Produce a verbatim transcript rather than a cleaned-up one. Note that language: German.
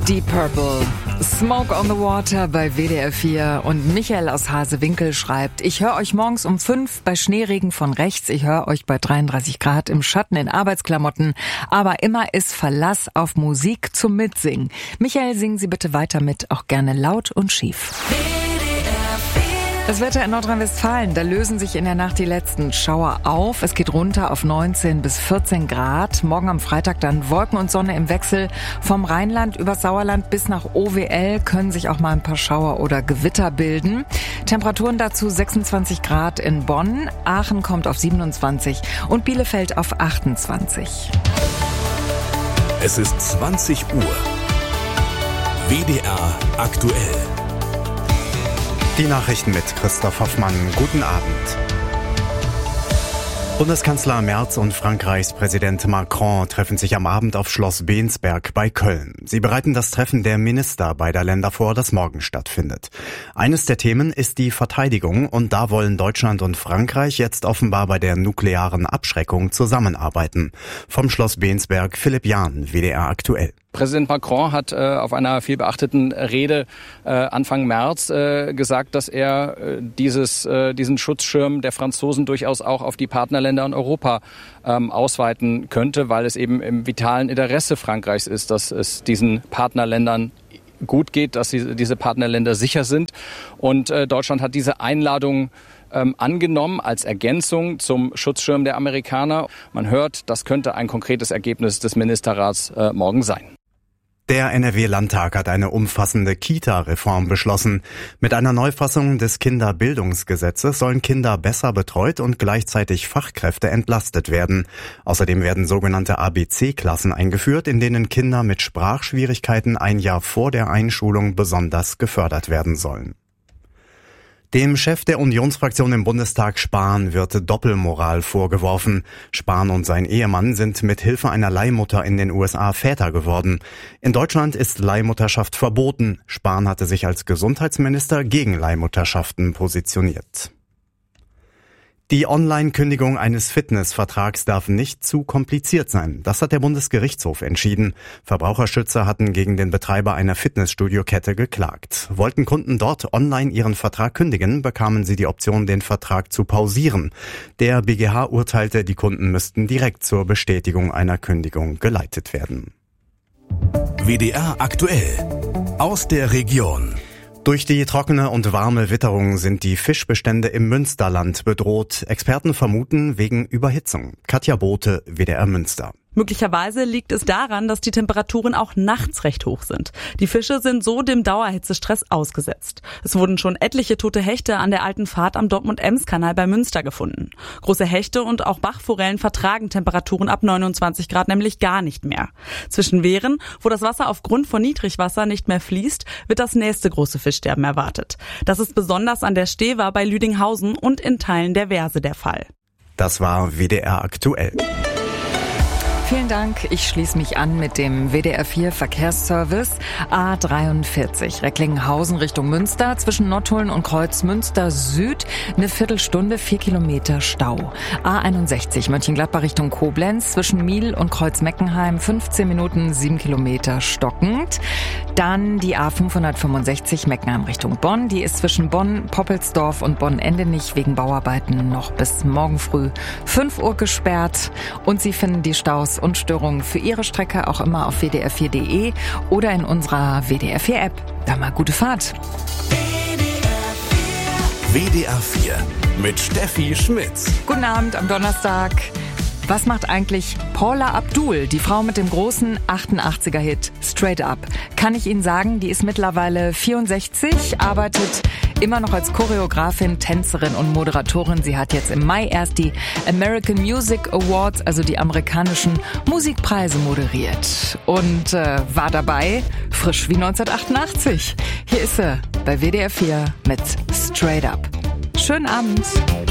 Deep Purple, Smoke on the Water bei W D R vier und Michael aus Hasewinkel schreibt, ich höre euch morgens um fünf bei Schneeregen von rechts, ich höre euch bei dreiunddreißig Grad im Schatten in Arbeitsklamotten, aber immer ist Verlass auf Musik zum Mitsingen. Michael, singen Sie bitte weiter mit, auch gerne laut und schief. Das Wetter in Nordrhein-Westfalen, da lösen sich in der Nacht die letzten Schauer auf. Es geht runter auf neunzehn bis vierzehn Grad. Morgen am Freitag dann Wolken und Sonne im Wechsel. Vom Rheinland über Sauerland bis nach O W L können sich auch mal ein paar Schauer oder Gewitter bilden. Temperaturen dazu sechsundzwanzig Grad in Bonn. Aachen kommt auf siebenundzwanzig und Bielefeld auf achtundzwanzig. Es ist zwanzig Uhr. W D R aktuell. Die Nachrichten mit Christoph Hoffmann. Guten Abend. Bundeskanzler Merz und Frankreichs Präsident Macron treffen sich am Abend auf Schloss Bensberg bei Köln. Sie bereiten das Treffen der Minister beider Länder vor, das morgen stattfindet. Eines der Themen ist die Verteidigung und da wollen Deutschland und Frankreich jetzt offenbar bei der nuklearen Abschreckung zusammenarbeiten. Vom Schloss Bensberg Philipp Jahn, W D R aktuell. Präsident Macron hat äh, auf einer vielbeachteten Rede äh, Anfang März äh, gesagt, dass er äh, dieses, äh, diesen Schutzschirm der Franzosen durchaus auch auf die Partnerländer in Europa ähm, ausweiten könnte, weil es eben im vitalen Interesse Frankreichs ist, dass es diesen Partnerländern gut geht, dass sie, diese Partnerländer sicher sind. Und äh, Deutschland hat diese Einladung ähm, angenommen als Ergänzung zum Schutzschirm der Amerikaner. Man hört, das könnte ein konkretes Ergebnis des Ministerrats äh, morgen sein. Der N R W-Landtag hat eine umfassende Kita-Reform beschlossen. Mit einer Neufassung des Kinderbildungsgesetzes sollen Kinder besser betreut und gleichzeitig Fachkräfte entlastet werden. Außerdem werden sogenannte A B C-Klassen eingeführt, in denen Kinder mit Sprachschwierigkeiten ein Jahr vor der Einschulung besonders gefördert werden sollen. Dem Chef der Unionsfraktion im Bundestag Spahn wird Doppelmoral vorgeworfen. Spahn und sein Ehemann sind mit Hilfe einer Leihmutter in den U S A Väter geworden. In Deutschland ist Leihmutterschaft verboten. Spahn hatte sich als Gesundheitsminister gegen Leihmutterschaften positioniert. Die Online-Kündigung eines Fitnessvertrags darf nicht zu kompliziert sein. Das hat der Bundesgerichtshof entschieden. Verbraucherschützer hatten gegen den Betreiber einer Fitnessstudio-Kette geklagt. Wollten Kunden dort online ihren Vertrag kündigen, bekamen sie die Option, den Vertrag zu pausieren. Der B G H urteilte, die Kunden müssten direkt zur Bestätigung einer Kündigung geleitet werden. W D R aktuell. Aus der Region. Durch die trockene und warme Witterung sind die Fischbestände im Münsterland bedroht. Experten vermuten wegen Überhitzung. Katja Bote, W D R Münster. Möglicherweise liegt es daran, dass die Temperaturen auch nachts recht hoch sind. Die Fische sind so dem Dauerhitzestress ausgesetzt. Es wurden schon etliche tote Hechte an der alten Fahrt am Dortmund-Ems-Kanal bei Münster gefunden. Große Hechte und auch Bachforellen vertragen Temperaturen ab neunundzwanzig Grad nämlich gar nicht mehr. Zwischen Wehren, wo das Wasser aufgrund von Niedrigwasser nicht mehr fließt, wird das nächste große Fischsterben erwartet. Das ist besonders an der Stewa bei Lüdinghausen und in Teilen der Verse der Fall. Das war W D R aktuell. Vielen Dank. Ich schließe mich an mit dem W D R vier Verkehrsservice. A dreiundvierzig Recklinghausen Richtung Münster. Zwischen Nottuln und Kreuz Münster Süd eine Viertelstunde, vier Kilometer Stau. A einundsechzig Mönchengladbach Richtung Koblenz. Zwischen Miel und Kreuz Meckenheim fünfzehn Minuten, sieben Kilometer stockend. Dann die A fünfhundertfünfundsechzig Meckenheim Richtung Bonn. Die ist zwischen Bonn, Poppelsdorf und Bonn-Endenich wegen Bauarbeiten noch bis morgen früh fünf Uhr gesperrt. Und Sie finden die Staus und Störungen für Ihre Strecke auch immer auf w d r vier punkt d e oder in unserer W D R vier App. Dann mal gute Fahrt. W D R vier mit Steffi Schmitz. Guten Abend am Donnerstag. Was macht eigentlich Paula Abdul, die Frau mit dem großen achtundachtziger Hit Straight Up? Kann ich Ihnen sagen, die ist mittlerweile vierundsechzig, arbeitet immer noch als Choreografin, Tänzerin und Moderatorin. Sie hat jetzt im Mai erst die American Music Awards, also die amerikanischen Musikpreise, moderiert. Und äh, war dabei frisch wie neunzehnhundertachtundachtzig. Hier ist sie bei W D R vier mit Straight Up. Schönen Abend.